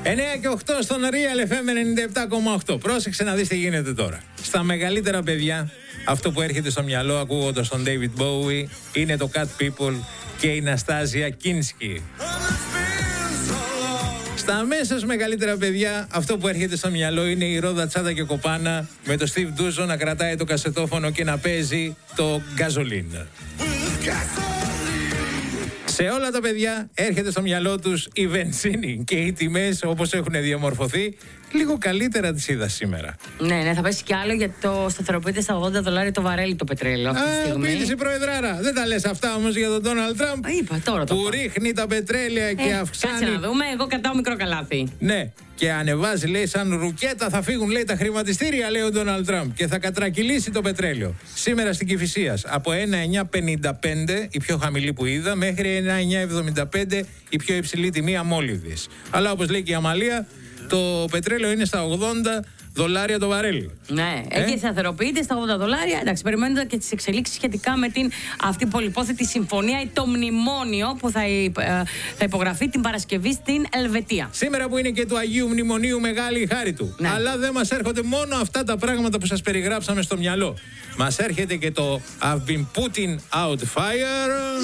9 και 8 στον Real FM 97,8. Πρόσεξε να δεις τι γίνεται τώρα. Στα μεγαλύτερα παιδιά, αυτό που έρχεται στο μυαλό ακούγοντας τον David Bowie είναι το Cat People και η Ναστάζια Κίνσκι. Στα αμέσως μεγαλύτερα παιδιά, αυτό που έρχεται στο μυαλό είναι η Ρόδα Τσάντα και Κοπάνα με το Steve Ντούζο να κρατάει το κασετόφωνο και να παίζει το Gasoline. Σε όλα τα παιδιά έρχεται στο μυαλό τους η βενζίνη και οι τιμές όπως έχουν διαμορφωθεί. Λίγο καλύτερα τις είδα σήμερα. Ναι, θα πέσει κι άλλο γιατί το σταθεροποιείται στα $80 το βαρέλι το πετρέλαιο αυτή τη στιγμή. Πείτε η Προεδράρα. Δεν τα λες αυτά όμως για τον Ντόναλντ Τραμπ. Είπα τώρα που ρίχνει τα πετρέλαια και αυξάνει. Κάτσε να δούμε, εγώ κατάω μικρό καλάθι. Ναι, και ανεβάζει, λέει, σαν ρουκέτα θα φύγουν, λέει, τα χρηματιστήρια, λέει ο Ντόναλντ Τραμπ, και θα κατρακυλήσει το πετρέλαιο. Σήμερα στην Κηφισίας από 1,955 η πιο χαμηλή που είδα μέχρι 1,975 η πιο υψηλή τιμή αμόλυδης. Αλλά όπως λέει και η Αμαλία, το πετρέλαιο είναι στα $80 το βαρέλι. Ναι, εκεί σταθεροποιείται στα $80. Εντάξει, περιμένοντα και τις εξελίξεις σχετικά με την αυτή πολυπόθετη συμφωνία ή το μνημόνιο που θα υπογραφεί την Παρασκευή στην Ελβετία. Σήμερα που είναι και του Αγίου Μνημονίου μεγάλη η χάρη του. Ναι. Αλλά δεν μας έρχονται μόνο αυτά τα πράγματα που σας περιγράψαμε στο μυαλό. Μας έρχεται και το I've been putting out fire.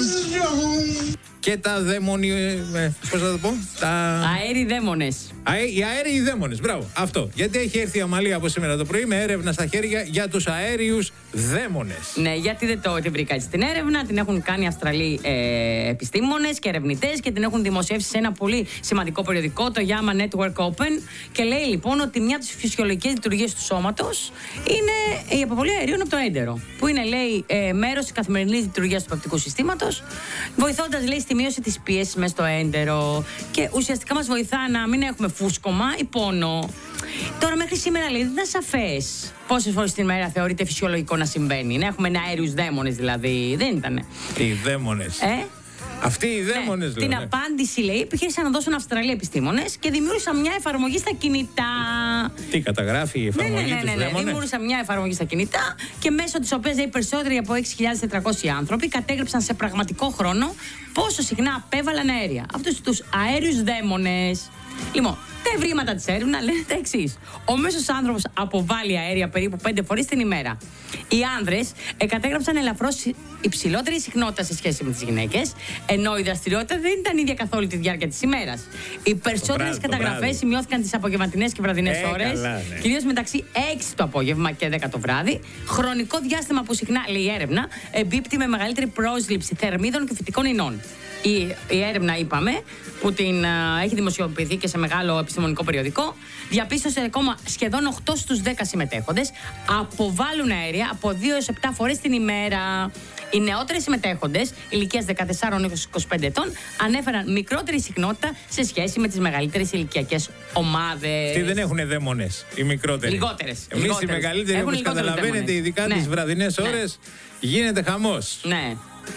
Και τα πώς θα το πω? Αέριοι δαίμονες. Οι αέριοι δαίμονες, μπράβο. Αυτό. Γιατί έχει έρθει η Αμαλία από σήμερα το πρωί με έρευνα στα χέρια για τους αέριους δαίμονες. Ναι, γιατί δεν την βρήκα έτσι την έρευνα. Την έχουν κάνει Αυστραλοί επιστήμονες και ερευνητές και την έχουν δημοσιεύσει σε ένα πολύ σημαντικό περιοδικό, το Yama Network Open. Και λέει λοιπόν ότι μια από τις φυσιολογικές λειτουργίες του σώματος είναι η αποβολή αερίων από το έντερο. Που είναι, λέει, μέρος της καθημερινής λειτουργίας του πεπτικού συστήματος, βοηθώντας, λέει, στη μείωση της πίεσης μέσα στο έντερο. Και ουσιαστικά μας βοηθά να μην έχουμε φούσκωμα ή πόνο. Τώρα, μέχρι σήμερα, λέει, δεν ήταν σαφές πόσες φορές την ημέρα θεωρείται φυσιολογικό να συμβαίνει. Να έχουμε αέριους δαίμονες, δηλαδή. Δεν ήτανε. Οι δαίμονες. Αυτοί οι δαίμονες, την απάντηση, λέει, επιχείρησαν να δώσουν Αυστραλοί επιστήμονες και δημιούργησαν μια εφαρμογή στα κινητά. Τι καταγράφει η εφαρμογή τους δαίμονες? Δημιούργησαν μια εφαρμογή στα κινητά και μέσω της οποίας, λέει, περισσότεροι από 6.400 άνθρωποι κατέγραψαν σε πραγματικό χρόνο πόσο συχνά απέβαλαν αέρια. Αυτούς τους αέριους δαίμονες. Λοιπόν, τα ευρήματα της έρευνας λένε τα εξής. Ο μέσος άνθρωπος αποβάλλει αέρια περίπου 5 φορές την ημέρα. Οι άνδρες κατέγραψαν ελαφρώς υψηλότερη συχνότητα σε σχέση με τις γυναίκες, ενώ η δραστηριότητα δεν ήταν ίδια καθ' όλη τη διάρκεια της ημέρας. Οι περισσότερες καταγραφές σημειώθηκαν τις απογευματινές και βραδινές ώρες, κυρίως μεταξύ 6 το απόγευμα και 10 το βράδυ. Χρονικό διάστημα που συχνά, λέει η έρευνα, εμπίπτει με μεγαλύτερη πρόσληψη θερμίδων και φυτικών ινών. Η έρευνα, είπαμε, που την έχει δημοσιοποιηθεί και σε μεγάλο επιστημονικό περιοδικό, διαπίστωσε ακόμα σχεδόν 8 στους 10 συμμετέχοντες αποβάλλουν αέρια από 2 έως 7 φορές την ημέρα. Οι νεότεροι συμμετέχοντες, ηλικίας 14 έως 25 ετών, ανέφεραν μικρότερη συχνότητα σε σχέση με τις μεγαλύτερες ηλικιακές ομάδες. Αυτοί δεν έχουν δαίμονες, οι μικρότεροι. Λιγότερες. Εμείς οι μεγαλύτεροι, όπως καταλαβαίνετε, ειδικά τις βραδινές ώρες, γίνεται χαμός. Ναι.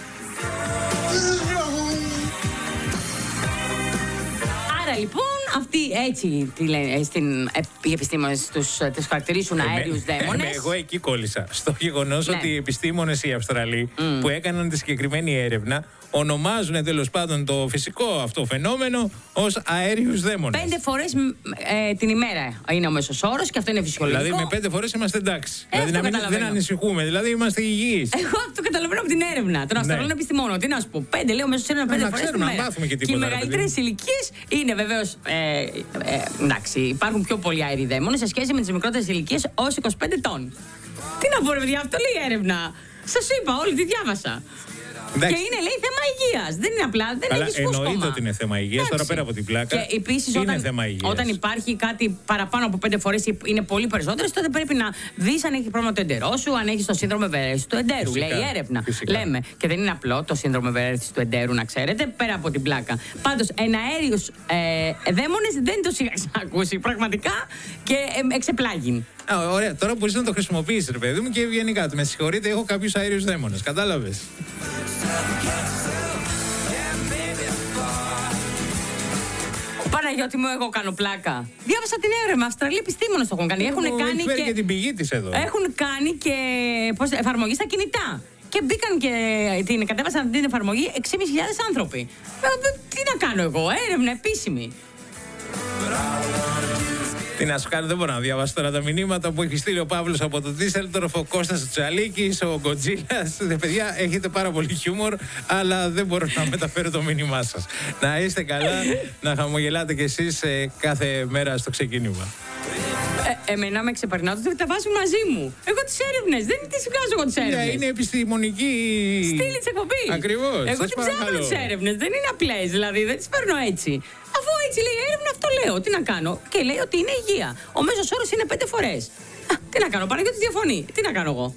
Άρα λοιπόν, αυτοί έτσι οι επιστήμονες τους χαρακτηρίζουν αέριους δαίμονες. Εγώ εκεί κόλλησα. Στο γεγονός ότι οι επιστήμονες οι Αυστραλοί που έκαναν τη συγκεκριμένη έρευνα ονομάζουν τέλος πάντων το φυσικό αυτό φαινόμενο ως αέριους δαίμονες. 5 φορές την ημέρα είναι ο μέσος όρος και αυτό είναι φυσιολογικό. Δηλαδή με 5 φορές είμαστε εντάξει. Δηλαδή δεν ανησυχούμε, δηλαδή είμαστε υγιείς. Εγώ αυτό καταλαβαίνω από την έρευνα των Αυστραλών επιστημόνων. Τι να σου πω, 5 λέω μέσος όρος 5 φορές την ημέρα. Και οι μεγαλύτερες ηλικίες είναι βεβαίως. Εντάξει, υπάρχουν πιο πολλοί αέριοι δαίμονες σε σχέση με τις μικρότερες ηλικίες ως 25 ετών. Τι να πω, ρε παιδιά, αυτό λέει η έρευνα. Σας είπα, όλη τη διάβασα. Εντάξει. Και είναι, λέει, θέμα υγείας. Δεν είναι απλά, δεν έχεις φούσκωμα. Εννοείται ότι είναι θέμα υγείας, τώρα πέρα από την πλάκα. Και επίσης, όταν υπάρχει κάτι παραπάνω από 5 φορές, είναι πολύ περισσότερες, τότε πρέπει να δεις αν έχει πρόβλημα το εντερό σου, αν έχεις το σύνδρομο ευερέθησης του εντέρου. Φυσικά, λέει η έρευνα. Φυσικά. Λέμε. Και δεν είναι απλό το σύνδρομο ευερέθησης του εντέρου, να ξέρετε, πέρα από την πλάκα. Πάντως, εναέριους δαίμονες δεν τους είχα ακούσει πραγματικά και εξεπλάγει. Ωραία, τώρα μπορείς να το χρησιμοποιήσεις, ρε παιδί μου, και ευγενικά. Με συγχωρείτε, έχω κάποιους αέριους δαίμονες. Κατάλαβες? Παναγιώτη μου, εγώ κάνω πλάκα. Διάβασα την έρευνα. Αυστραλοί επιστήμονες το έχουν κάνει. Έχουν κάνει και την πηγή της εδώ. Έχουν κάνει και εφαρμογή στα κινητά. Και μπήκαν και κατέβασαν την εφαρμογή 6.500 άνθρωποι. Τι να κάνω εγώ, έρευνα επίσημη. Τι να σου κάνω, δεν μπορώ να διαβάσω τώρα τα μηνύματα που έχει στείλει ο Παύλος από το Ντίσσελντορφ, ο Κώστας ο Τσαλίκης, ο Γκοτζίλας. Παιδιά, έχετε πάρα πολύ χιούμορ, αλλά δεν μπορώ να μεταφέρω το μήνυμά σας. Να είστε καλά, να χαμογελάτε κι εσείς κάθε μέρα στο ξεκίνημα. Εμένα με ξεπερνάτε ότι τα βάζουν μαζί μου. Εγώ τις έρευνες, δεν τις βγάζω εγώ τις έρευνες. Είναι επιστημονική στήλη της εκπομπής. Ακριβώς. Εγώ τις ψάχνω τις έρευνες, δεν είναι απλές, δηλαδή δεν τις παίρνω έτσι. Αφού έτσι λέει η έρευνα, αυτό λέω. Τι να κάνω. Και λέει ότι είναι υγεία. Ο μέσος όρος είναι 5 φορές. Τι να κάνω, Παναγιώτης διαφωνεί. Τι να κάνω εγώ.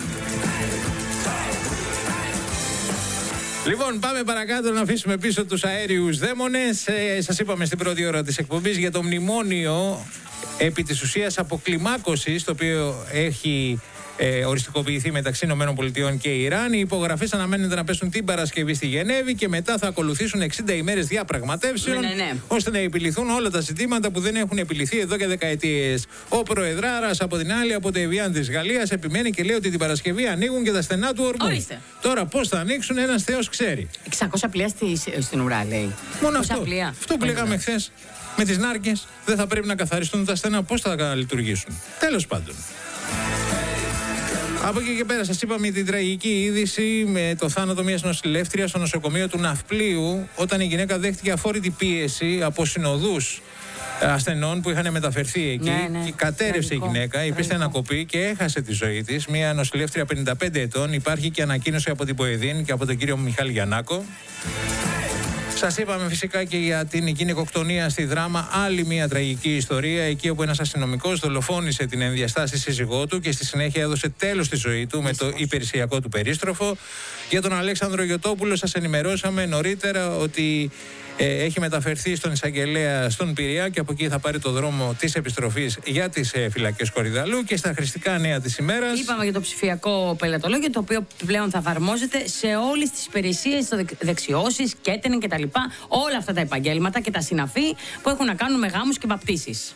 Λοιπόν, πάμε παρακάτω να αφήσουμε πίσω τους αέριους δαίμονες. Σας είπαμε στην πρώτη ώρα της εκπομπής για το μνημόνιο επί της ουσίας αποκλιμάκωσης, το οποίο έχει οριστικοποιηθεί μεταξύ ΗΠΑ και Ιράν. Οι υπογραφές αναμένεται να πέσουν την Παρασκευή στη Γενέβη και μετά θα ακολουθήσουν 60 ημέρες διαπραγματεύσεων, ώστε να επιληθούν όλα τα ζητήματα που δεν έχουν επιληθεί εδώ και δεκαετίες. Ο Προεδράρας, από την άλλη, από το Εβιάν της Γαλλίας, επιμένει και λέει ότι την Παρασκευή ανοίγουν και τα στενά του ορμού. Τώρα πώς θα ανοίξουν, ένας Θεός ξέρει. 600 πλοία στην ουρά, λέει. Μόνο αυτό. Αυτό που λέγαμε χθες με τις νάρκες, δεν θα πρέπει να καθαριστούν τα στενά, πώς θα λειτουργήσουν. Τέλος πάντων. Από εκεί και πέρα, σας είπαμε την τραγική είδηση με το θάνατο μιας νοσηλεύτριας στο νοσοκομείο του Ναυπλίου, όταν η γυναίκα δέχτηκε αφόρητη πίεση από συνοδούς ασθενών που είχαν μεταφερθεί εκεί. Και κατέρευσε η γυναίκα, υπέστη ανακοπή και έχασε τη ζωή της. Μια νοσηλεύτρια 55 ετών. Υπάρχει και ανακοίνωση από την Ποεδίν και από τον κύριο Μιχάλη Γιαννάκο. Σας είπαμε φυσικά και για την γυναικοκτονία στη Δράμα, άλλη μια τραγική ιστορία, εκεί όπου ένας αστυνομικός δολοφόνησε την ενδιαστάση σύζυγό του και στη συνέχεια έδωσε τέλος στη ζωή του με το υπηρεσιακό του περίστροφο. Για τον Αλέξανδρο Γιωτόπουλο σας ενημερώσαμε νωρίτερα ότι έχει μεταφερθεί στον εισαγγελέα στον Πειραιά και από εκεί θα πάρει το δρόμο της επιστροφής για τις φυλακές Κορυδαλού. Και στα χρηστικά νέα της ημέρας είπαμε για το ψηφιακό πελατολόγιο, το οποίο πλέον θα εφαρμόζεται σε όλες τις υπηρεσίες, δεξιώσεις, catering κτλ. Όλα αυτά τα επαγγέλματα και τα συναφή που έχουν να κάνουν με γάμους και βαπτίσεις.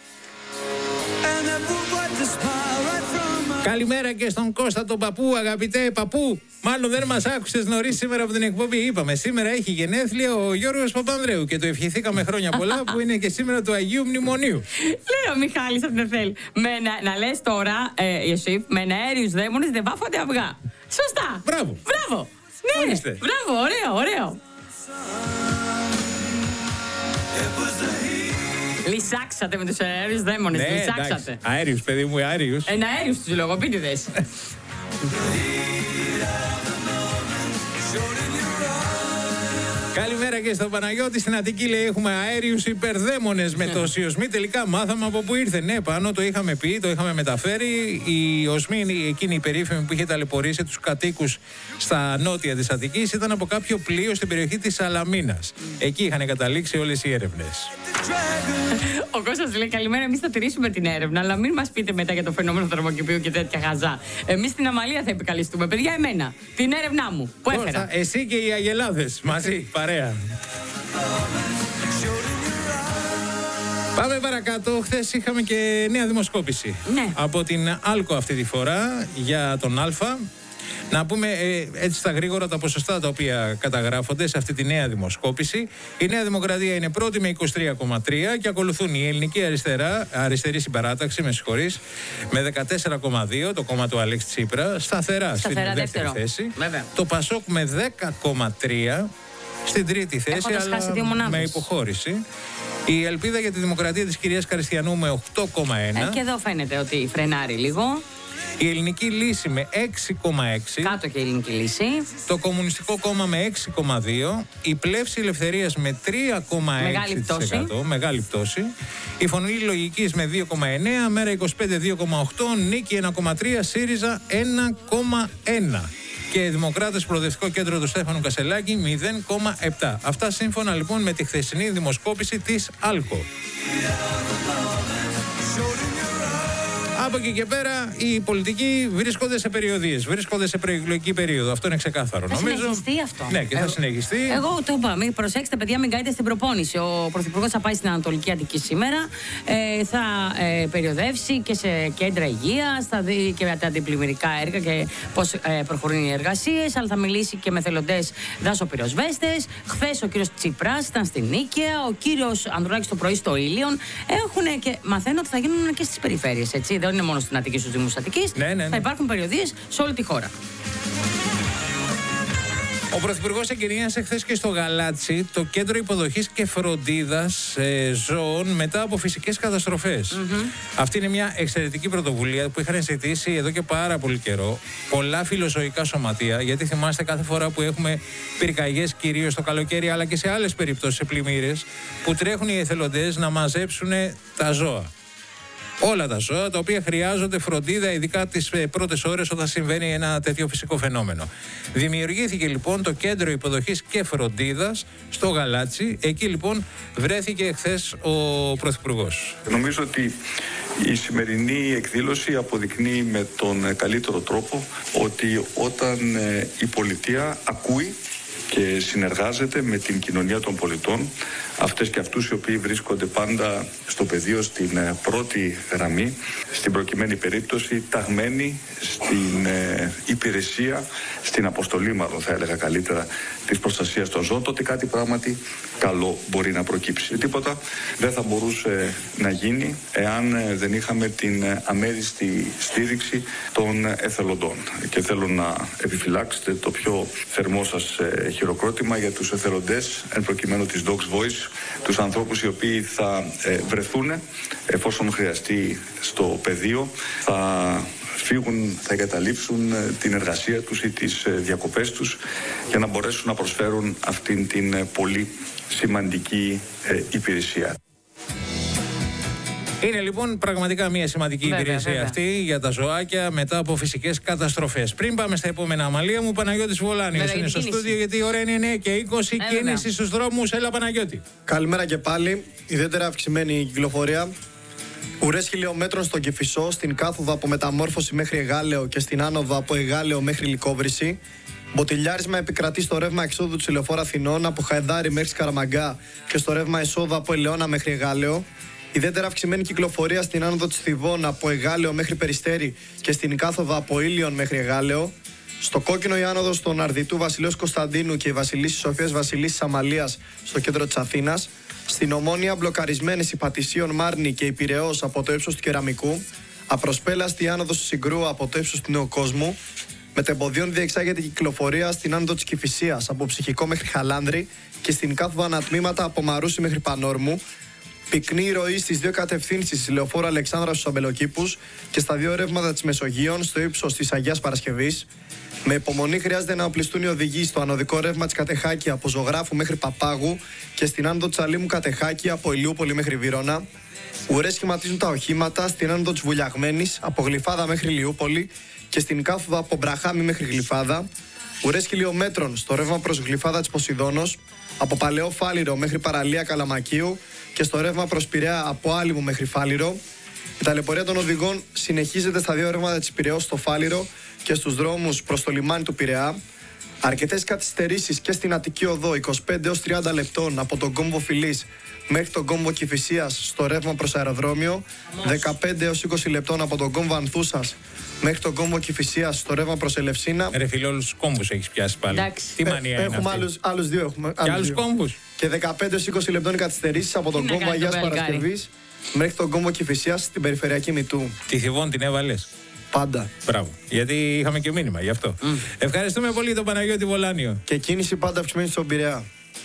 Καλημέρα και στον Κώστα τον Παππού, αγαπητέ Παππού. Μάλλον δεν μας άκουσες νωρίς σήμερα από την εκπομπή. Είπαμε, σήμερα έχει γενέθλια ο Γιώργος Παπανδρέου και το ευχηθήκαμε χρόνια πολλά που είναι και σήμερα του Αγίου Μνημονίου. Λέει ο Μιχάλης από την Εθέλ. Να λες τώρα, Ιωσήφ, με αέριους δαίμονες δεν βάφονται αυγά. Σωστά. Μπράβο. Μπράβο. Ναι, μπράβο, ωραίο. Λυσάξατε με τους αέριους δαίμονες. Ναι, λυσάξατε. Αέριους, παιδί μου, αέριους. Αέριους τους λογοπίτιδες. Καλημέρα και στον Παναγιώτη. Στην Αττική, λέει, έχουμε αέριους υπερδαίμονες με το οσμί. Τελικά μάθαμε από πού ήρθε. Ναι, πάνω το είχαμε πει, το είχαμε μεταφέρει. Η οσμί, εκείνη η περίφημη που είχε ταλαιπωρήσει τους κατοίκους στα νότια της Αττικής, ήταν από κάποιο πλοίο στην περιοχή της Σαλαμίνας. Εκεί είχαν καταλήξει όλες οι έρευνες. Ο Κώστας λέει: καλημέρα, εμείς θα τηρήσουμε την έρευνα, αλλά μην μας πείτε μετά για το φαινόμενο θερμοκηπίου και τέτοια χαζά. Εμείς στην Αμαλία θα επικαλεστούμε. Παιδιά, εμένα, την έρευνά μου που έφερα. Εσύ και οι Αγελάδες μαζί, παρέα. Πάμε παρακάτω. Χθες είχαμε και νέα δημοσκόπηση. Ναι. Από την Άλκο αυτή τη φορά για τον Α. Να πούμε έτσι στα γρήγορα τα ποσοστά τα οποία καταγράφονται σε αυτή τη νέα δημοσκόπηση. Η Νέα Δημοκρατία είναι πρώτη με 23,3 και ακολουθούν η Ελληνική Αριστερή Συμπαράταξη, με συγχωρείς, με 14,2, το κόμμα του Αλέξη Τσίπρα, σταθερά στην δεύτερη θέση. Βέβαια. Το Πασόκ με 10,3 στην τρίτη θέση, αλλά με υποχώρηση. Η Ελπίδα για τη Δημοκρατία της κυρίας Καριστιανού με 8,1. Και εδώ φαίνεται ότι φρενάρει λίγο. Η Ελληνική Λύση με 6,6. Κάτω και η Ελληνική Λύση. Το Κομμουνιστικό Κόμμα με 6,2. Η Πλεύση Ελευθερίας με 3,6%. Μεγάλη πτώση. Η Φωνή Λογικής με 2,9. Μέρα 25 2,8. Νίκη 1,3. ΣΥΡΙΖΑ 1,1. Και Δημοκράτες Προοδευτικό Κέντρο του Στέφανου Κασελάκη 0,7. Αυτά σύμφωνα λοιπόν με τη χθεσινή δημοσκόπηση της Άλκο. Από εκεί και πέρα οι πολιτικοί βρίσκονται σε περιοδίες, βρίσκονται σε προεκλογική περίοδο. Αυτό είναι ξεκάθαρο. Θα συνεχιστεί αυτό. Ναι, και θα συνεχιστεί. Εγώ το είπα. Προσέξτε, παιδιά, μην κάνετε στην προπόνηση. Ο Πρωθυπουργός θα πάει στην Ανατολική Αττική σήμερα. Θα περιοδεύσει και σε κέντρα υγείας, θα δει και τα αντιπλημμυρικά έργα και πώς προχωρούν οι εργασίες. Αλλά θα μιλήσει και με θελοντές δάσοπυροσβέστες. Χθες ο κύριος Τσίπρας ήταν στην Νίκαια, ο κύριος Ανδρουλάκης το πρωί στο Ήλιον. Έχουν και μαθαίνω ότι θα γίνουν και στις περιφέρειες, έτσι. Δεν είναι μόνο στην Αττική, στους Δήμους Αττικής. Ναι. Θα υπάρχουν περιοδίες σε όλη τη χώρα. Ο Πρωθυπουργός εγκαινίασε χθες και στο Γαλάτσι το κέντρο υποδοχής και φροντίδας ζώων μετά από φυσικές καταστροφές. Αυτή είναι μια εξαιρετική πρωτοβουλία που είχαν ζητήσει εδώ και πάρα πολύ καιρό πολλά φιλοζωικά σωματεία. Γιατί θυμάστε, κάθε φορά που έχουμε πυρκαγιές, κυρίως το καλοκαίρι, αλλά και σε άλλες περιπτώσεις, σε πλημμύρες, που τρέχουν οι εθελοντές να μαζέψουν τα ζώα. Όλα τα ζώα τα οποία χρειάζονται φροντίδα, ειδικά τις πρώτες ώρες όταν συμβαίνει ένα τέτοιο φυσικό φαινόμενο. Δημιουργήθηκε λοιπόν το κέντρο υποδοχής και φροντίδας στο Γαλάτσι. Εκεί λοιπόν βρέθηκε χθες ο Πρωθυπουργός. Νομίζω ότι η σημερινή εκδήλωση αποδεικνύει με τον καλύτερο τρόπο ότι όταν η πολιτεία ακούει και συνεργάζεται με την κοινωνία των πολιτών, αυτές και αυτούς οι οποίοι βρίσκονται πάντα στο πεδίο στην πρώτη γραμμή, στην προκειμένη περίπτωση ταγμένοι στην υπηρεσία, στην αποστολή μάλλον θα έλεγα καλύτερα, της προστασίας των ζώων, τότε κάτι πράγματι καλό μπορεί να προκύψει. Τίποτα δεν θα μπορούσε να γίνει εάν δεν είχαμε την αμέριστη στήριξη των εθελοντών. Και θέλω να επιφυλάξετε το πιο θερμό σας χειροκρότημα για τους εθελοντές, εν προκειμένου της Dogs Voice, τους ανθρώπους οι οποίοι θα βρεθούν εφόσον χρειαστεί στο πεδίο, θα φύγουν, θα εγκαταλείψουν την εργασία τους ή τις διακοπές τους για να μπορέσουν να προσφέρουν αυτήν την πολύ σημαντική υπηρεσία. Είναι λοιπόν πραγματικά μια σημαντική υπηρεσία αυτή για τα ζωάκια μετά από φυσικές καταστροφές. Πριν πάμε στα επόμενα, Αμαλία μου, Παναγιώτης Βολάνιος είναι στο στούντιο, γιατί η ώρα είναι 9 και 20, κίνηση στους δρόμους. Έλα, Παναγιώτη. Καλημέρα και πάλι. Ιδιαίτερα αυξημένη η κυκλοφορία. Ουρές χιλιόμετρων στον Κηφισό, στην κάθοδο από Μεταμόρφωση μέχρι Εγάλεο και στην άνοδο από Εγάλεο μέχρι Λυκόβρηση. Μποτιλιάρισμα επικρατεί στο ρεύμα εξόδου του Λεωφόρου Αθηνών από Χαϊδάρι μέχρι Σκαραμαγκά και στο ρεύμα εσόδου από Ελαιώνα μέχρι Εγάλεο. Ιδιαίτερα αυξημένη κυκλοφορία στην άνοδο της Θηβών από Εγάλεο μέχρι Περιστέρι και στην κάθοδο από Ήλιον μέχρι Εγάλεο. Στο κόκκινο η άνοδος των Αρδιτού Βασιλέως Κωνσταντίνου και η Βασιλίσσης Σοφίας Βασιλίσσης Αμαλίας στο κέντρο της Αθήνας. Στην Ομόνια μπλοκαρισμένες η Πατησίων Μάρνη και η Πειραιώς από το ύψος του Κεραμικού. Απροσπέλαστη η άνοδος του Συγκρού από το ύψος του Νεοκόσμου. Μετεμποδίων διεξάγεται η κυκλοφορία στην άνοδο της Κηφισίας από Ψυχικό μέχρι Χαλάνδρη και στην κάθοδο ανατμήματα από Μαρούσι μέχρι Πανόρμου. Πυκνή ροή στις δύο κατευθύνσεις της Λεωφόρου Αλεξάνδρα στους Αμπελοκήπους και στα δύο ρεύματα της Μεσογείων στο ύψος της Αγίας Παρασκευής. Με υπομονή χρειάζεται να οπλιστούν οι οδηγοί στο ανωδικό ρεύμα της Κατεχάκη από Ζωγράφου μέχρι Παπάγου και στην άνοδο της Αλήμου Κατεχάκη από Ηλιούπολη μέχρι Βύρωνα. Ουρές σχηματίζουν τα οχήματα στην άνοδο της Βουλιαγμένης από Γλυφάδα μέχρι Ηλιούπολη και στην κάθοδο από Μπραχάμι μέχρι Γλυφάδα. Ουρές χιλιόμετρων στο ρεύμα προς Γλυφάδα της Ποσειδώνος από Παλαιό Φάληρο μέχρι Παραλία Καλαμακίου και στο ρεύμα προς Πειραιά από Άλυμο μέχρι Φάληρο. Η ταλαιπωρία των οδηγών συνεχίζεται στα δύο ρεύματα της Πειραιώς στο Φάληρο και στους δρόμους προς το λιμάνι του Πειραιά. Αρκετές καθυστερήσεις και στην Αττική Οδό 25 έως 30 λεπτών από τον κόμβο Φιλής μέχρι τον κόμβο Κηφισίας στο ρεύμα προς αεροδρόμιο. 15 έως 20 λεπτών από τον κόμβο Ανθούσας μέχρι τον κόμβο Κηφισίας στο ρεύμα προς Ελευσίνα. Ρε φίλε, όλους τους κόμβους έχεις πιάσει πάλι. Τι μανία είναι έχουμε αυτή. άλλους δύο. Έχουμε, Και άλλους κόμβους. Και 15 έως 20 λεπτών οι καθυστερήσεις από τον κόμβο Αγίας Παρασκευής μέχρι τον κόμβο Κηφισίας στην περιφερειακή Μητού. Τη Θηβών την έβαλες? Πάντα. Μπράβο. Γιατί είχαμε και μήνυμα γι' αυτό. Ευχαριστούμε πολύ τον Παναγιώτη Βολάνιο. Και κίνηση πάντα αυξημένη στον Πειραιά.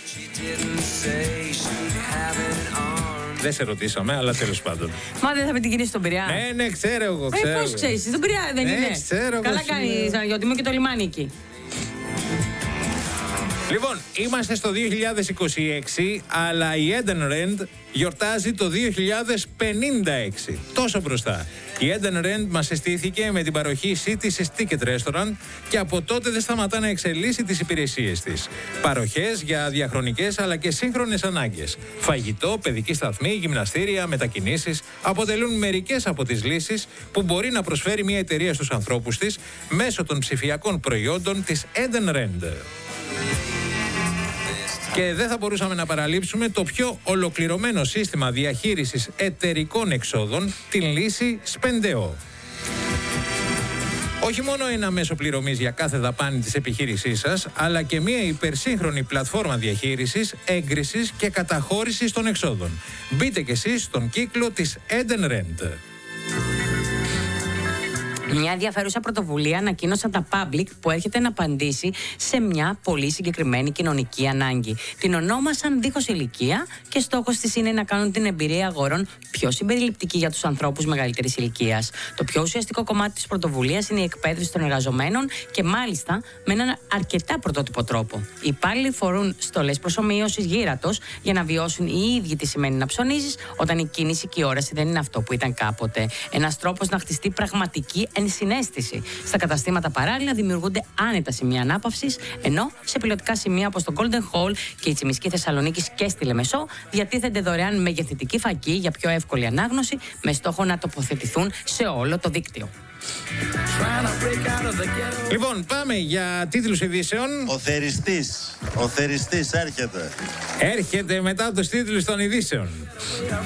Δεν σε ρωτήσαμε, αλλά τέλος πάντων. Μα δεν θα με την κίνηση στον Πειραιά. Ναι, ξέρω εγώ. Πώς ξέρεις, στον Πειραιά δεν είναι? Ξέρω, καλά κάνεις, Παναγιώτη μου, και το λιμάνι εκεί. Λοιπόν, είμαστε στο 2026, αλλά η Eden Rand γιορτάζει το 2056. Τόσο μπροστά. Η Eden Rand μας συστήθηκε με την παροχή σύντησης Ticket Restaurant και από τότε δεν σταματά να εξελίσσει τις υπηρεσίες της. Παροχές για διαχρονικές αλλά και σύγχρονες ανάγκες. Φαγητό, παιδική σταθμή, γυμναστήρια, μετακινήσεις αποτελούν μερικές από τις λύσεις που μπορεί να προσφέρει μια εταιρεία στους ανθρώπους της μέσω των ψηφιακών προϊόντων της Eden Rand. Και δεν θα μπορούσαμε να παραλείψουμε το πιο ολοκληρωμένο σύστημα διαχείρισης εταιρικών εξόδων, την λύση Spendeo. Όχι μόνο ένα μέσο πληρωμής για κάθε δαπάνη της επιχείρησής σας, αλλά και μια υπερσύγχρονη πλατφόρμα διαχείρισης, έγκρισης και καταχώρησης των εξόδων. Μπείτε κι εσείς στον κύκλο της Eden Rand. Μια ενδιαφέρουσα πρωτοβουλία ανακοίνωσαν τα Public που έρχεται να απαντήσει σε μια πολύ συγκεκριμένη κοινωνική ανάγκη. Την ονόμασαν δίχως ηλικία και στόχος της είναι να κάνουν την εμπειρία αγορών πιο συμπεριληπτική για τους ανθρώπους μεγαλύτερης ηλικίας. Το πιο ουσιαστικό κομμάτι της πρωτοβουλίας είναι η εκπαίδευση των εργαζομένων και μάλιστα με έναν αρκετά πρωτότυπο τρόπο. Οι υπάλληλοι φορούν στολές προσομοίωσης γύρατος για να βιώσουν οι ίδιοι τι σημαίνει να ψωνίζεις όταν η κίνηση και η όραση δεν είναι αυτό που ήταν κάποτε. Ένας τρόπος να χτιστεί πραγματική ενσυναίσθηση. Στα καταστήματα παράλληλα δημιουργούνται άνετα σημεία ανάπαυσης, ενώ σε πιλωτικά σημεία όπως το Golden Hall και η Τσιμισκή Θεσσαλονίκης και στη Λεμεσό διατίθενται δωρεάν μεγεθυντική φακή για πιο εύκολη ανάγνωση με στόχο να τοποθετηθούν σε όλο το δίκτυο. Λοιπόν, πάμε για τίτλους ειδήσεων. Ο θεριστής έρχεται. Έρχεται μετά τους τίτλους των ειδήσεων.